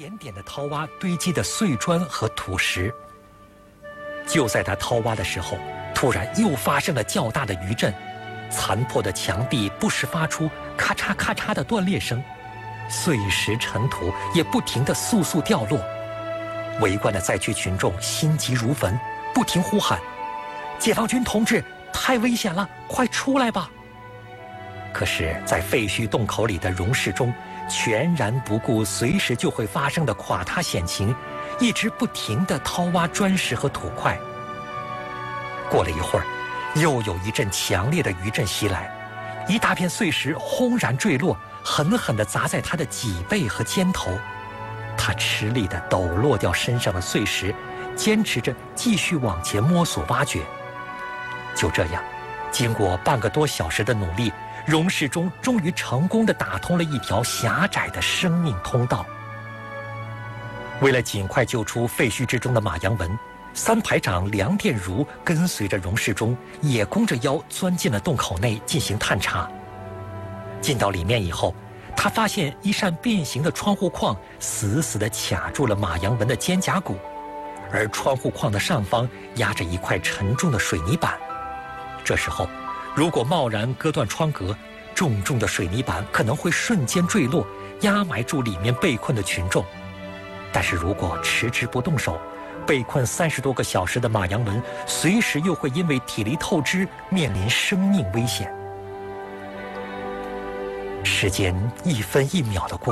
点点的掏挖堆积的碎砖和土石。就在他掏挖的时候，突然又发生了较大的余震，残破的墙壁不时发出咔嚓咔嚓的断裂声，碎石尘土也不停地簌簌掉落。围观的灾区群众心急如焚，不停呼喊：“解放军同志，太危险了，快出来吧！”可是，在废墟洞口里的荣世忠全然不顾随时就会发生的垮塌险情，一直不停地掏挖砖石和土块。过了一会儿，又有一阵强烈的余震袭来，一大片碎石轰然坠落，狠狠地砸在他的脊背和肩头。他吃力地抖落掉身上的碎石，坚持着继续往前摸索挖掘。就这样，经过半个多小时的努力，荣世忠终于成功地打通了一条狭窄的生命通道。为了尽快救出废墟之中的马阳文，三排长梁殿儒跟随着荣世忠，也弓着腰钻进了洞口内进行探查。进到里面以后，他发现一扇变形的窗户框死死地卡住了马阳文的肩胛骨，而窗户框的上方压着一块沉重的水泥板。这时候，如果贸然割断窗格，重重的水泥板可能会瞬间坠落，压埋住里面被困的群众。但是如果迟迟不动手，被困30多个小时的马阳文随时又会因为体力透支面临生命危险。时间一分一秒的过